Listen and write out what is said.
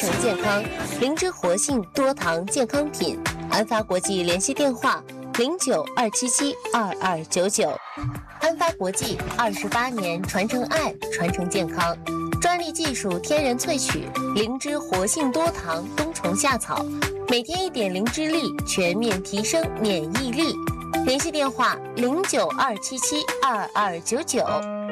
承健康，灵芝活性多糖健康品。安发国际联系电话0927722299。安发国际28年传承爱，传承健康，专利技术天然萃取灵芝活性多糖冬虫夏草，每天1点灵芝粒，全面提升免疫力。联系电话0927722299。